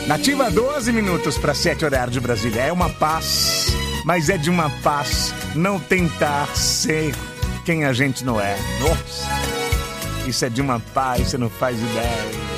Nativa, 12 minutos para 7 horário de Brasília. É uma paz, mas é de uma paz não tentar ser quem a gente não é. Nossa, isso é de uma paz, você não faz ideia.